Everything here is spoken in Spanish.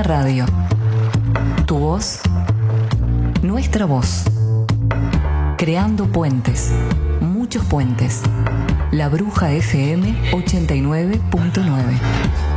Radio. Tu voz, nuestra voz. Creando puentes, muchos puentes. La Bruja FM 89.9.